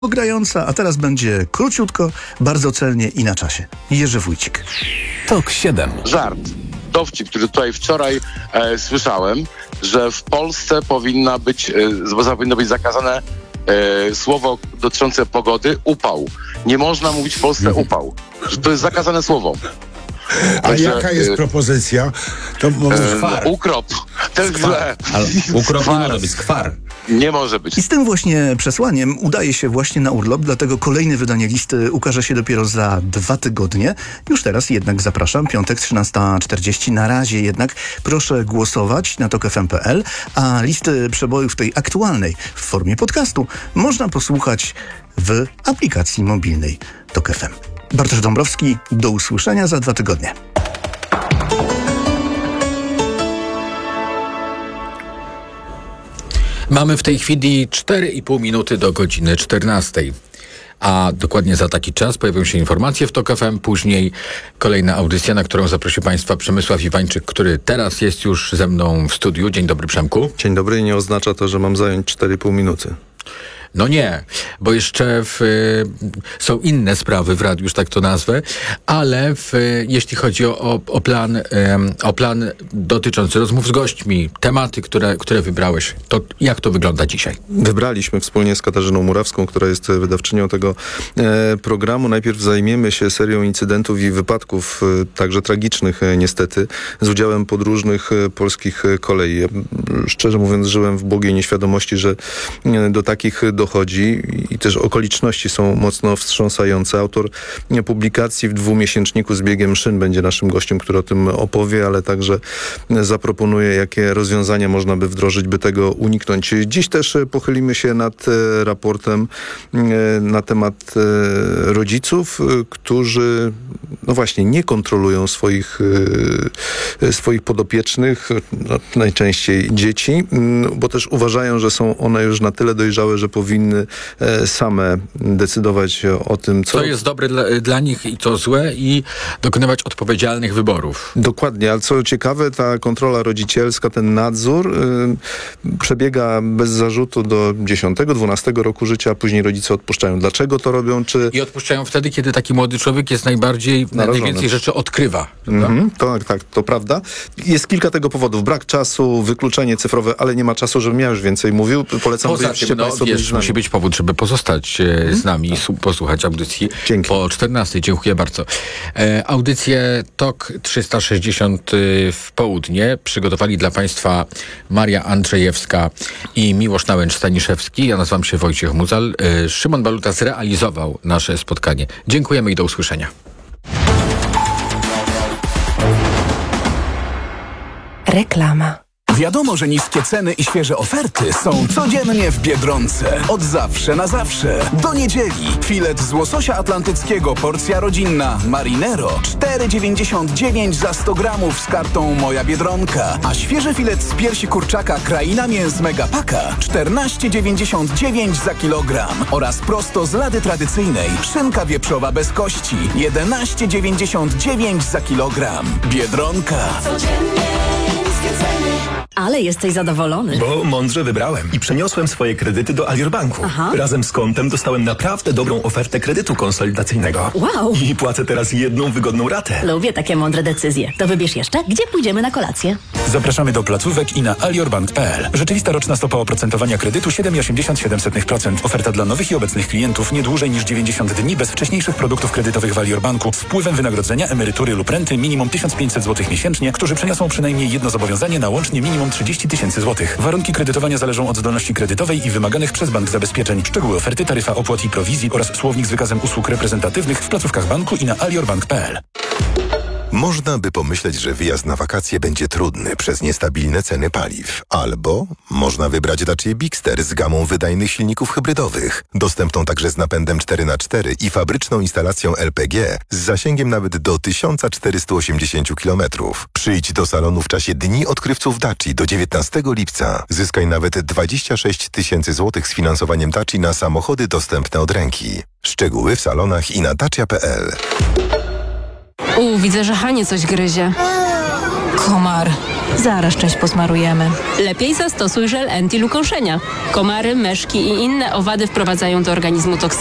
grająca, a teraz będzie króciutko, bardzo celnie i na czasie. Jerzy Wójcik. TOK 7. Żart, dowcip, który tutaj wczoraj słyszałem, że w Polsce powinno być zakazane słowo dotyczące pogody upał. Nie można mówić w Polsce upał. Że to jest zakazane słowo. A Także, jaka jest propozycja? To ukrop. To jest źle. Ale ukrop nie może być, skwar. Nie może być. I z tym właśnie przesłaniem udaje się właśnie na urlop, dlatego kolejne wydanie listy ukaże się dopiero za 2 tygodnie. Już teraz jednak zapraszam, piątek 13:40. Na razie jednak proszę głosować na tokfm.pl, a listy przebojów tej aktualnej w formie podcastu można posłuchać w aplikacji mobilnej TOK FM. Bartosz Dąbrowski, do usłyszenia za 2 tygodnie. Mamy w tej chwili 4,5 minuty do godziny 14. A dokładnie za taki czas pojawią się informacje w TOK FM, później kolejna audycja, na którą zaprosi Państwa Przemysław Iwańczyk, który teraz jest już ze mną w studiu. Dzień dobry, Przemku. Dzień dobry i nie oznacza to, że mam zająć 4,5 minuty. No nie, bo jeszcze są inne sprawy w radiu, już tak to nazwę, ale jeśli chodzi o plan dotyczący rozmów z gośćmi, tematy, które wybrałeś, to jak to wygląda dzisiaj? Wybraliśmy wspólnie z Katarzyną Murawską, która jest wydawczynią tego programu. Najpierw zajmiemy się serią incydentów i wypadków, także tragicznych niestety, z udziałem podróżnych polskich kolei. Ja, szczerze mówiąc, żyłem w błogiej nieświadomości, że do takich dochodzi i też okoliczności są mocno wstrząsające. Autor publikacji w 2-miesięczniku z biegiem szyn będzie naszym gościem, który o tym opowie, ale także zaproponuje, jakie rozwiązania można by wdrożyć, by tego uniknąć. Dziś też pochylimy się nad raportem na temat rodziców, którzy no właśnie nie kontrolują swoich podopiecznych, najczęściej dzieci, bo też uważają, że są one już na tyle dojrzałe, że powinny same decydować o tym, co jest dobre dla nich i co złe, i dokonywać odpowiedzialnych wyborów. Dokładnie, ale co ciekawe, ta kontrola rodzicielska, ten nadzór przebiega bez zarzutu do 10-12 roku życia, a później rodzice odpuszczają. Dlaczego to robią? I odpuszczają wtedy, kiedy taki młody człowiek jest najwięcej rzeczy odkrywa. Tak, to prawda. Jest kilka tego powodów. Brak czasu, wykluczenie cyfrowe, ale nie ma czasu, żebym ja już więcej mówił. Polecam, byście Państwo musi być powód, żeby pozostać z nami i posłuchać audycji. Dzięki. Po 14. Dziękuję bardzo. Audycję TOK 360 w południe przygotowali dla Państwa Maria Andrzejewska i Miłosz Nałęcz-Staniszewski. Ja nazywam się Wojciech Muzal. Szymon Baluta zrealizował nasze spotkanie. Dziękujemy i do usłyszenia. Reklama. Wiadomo, że niskie ceny i świeże oferty są codziennie w Biedronce. Od zawsze na zawsze. Do niedzieli. Filet z łososia atlantyckiego, porcja rodzinna Marinero 4,99 za 100 gramów z kartą Moja Biedronka. A świeży filet z piersi kurczaka Kraina Mięs Megapaka 14,99 za kilogram. Oraz prosto z lady tradycyjnej szynka wieprzowa bez kości 11,99 za kilogram. Biedronka. Codziennie niskie ceny. Ale jesteś zadowolony. Bo mądrze wybrałem i przeniosłem swoje kredyty do Alior Banku. Aha. Razem z kontem dostałem naprawdę dobrą ofertę kredytu konsolidacyjnego. Wow. I płacę teraz jedną wygodną ratę. Lubię takie mądre decyzje. To wybierz jeszcze, gdzie pójdziemy na kolację. Zapraszamy do placówek i na aliorbank.pl. Rzeczywista roczna stopa oprocentowania kredytu 7,87%. Oferta dla nowych i obecnych klientów nie dłużej niż 90 dni bez wcześniejszych produktów kredytowych w Alior Banku z wpływem wynagrodzenia, emerytury lub renty minimum 1500 zł miesięcznie, którzy przeniosą przynajmniej jedno zobowiązanie na łącznie minimum 30 000 złotych. Warunki kredytowania zależą od zdolności kredytowej i wymaganych przez bank zabezpieczeń. Szczegóły oferty, taryfa opłat i prowizji oraz słownik z wykazem usług reprezentatywnych w placówkach banku i na aliorbank.pl. Można by pomyśleć, że wyjazd na wakacje będzie trudny przez niestabilne ceny paliw. Albo można wybrać Dacia Bigster z gamą wydajnych silników hybrydowych, dostępną także z napędem 4x4 i fabryczną instalacją LPG z zasięgiem nawet do 1480 km. Przyjdź do salonu w czasie Dni Odkrywców Daci do 19 lipca. Zyskaj nawet 26 000 złotych z finansowaniem Daci na samochody dostępne od ręki. Szczegóły w salonach i na dacia.pl. Widzę, że Hanie coś gryzie. Komar. Zaraz część posmarujemy. Lepiej zastosuj żel Entilu kąszenia. Komary, meszki i inne owady wprowadzają do organizmu toksyny.